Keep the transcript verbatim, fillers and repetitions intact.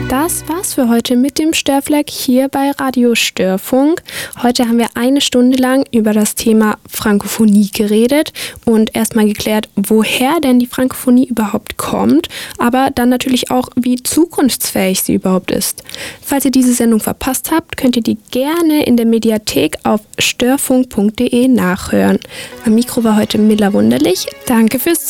Das war's für heute mit dem Störfleck hier bei Radio Störfunk. Heute haben wir eine Stunde lang über das Thema Frankophonie geredet und erstmal geklärt, woher denn die Frankophonie überhaupt kommt, aber dann natürlich auch, wie zukunftsfähig sie überhaupt ist. Falls ihr diese Sendung verpasst habt, könnt ihr die gerne in der Mediathek auf störfunk punkt de nachhören. Am Mikro war heute Milla Wunderlich. Danke fürs